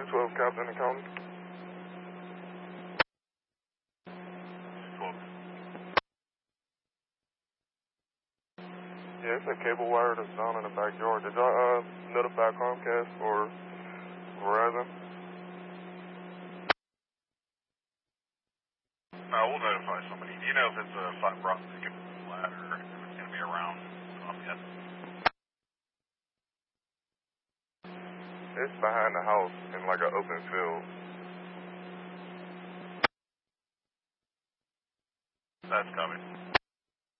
212 Captain and County. 12. Yeah, it's a cable wire that's down in the backyard. Did y'all notify Comcast or Verizon? We'll notify somebody. Do you know if it's a fiber optic ladder or if it's going to be around yet? It's behind the house in like an open field. That's coming.